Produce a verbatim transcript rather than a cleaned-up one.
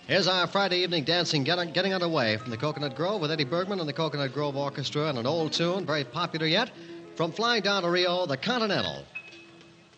Here's our Friday evening dancing get- getting underway from the Coconut Grove with Eddie Bergman and the Coconut Grove Orchestra and an old tune, very popular yet, from Flying Down to Rio, the Continental.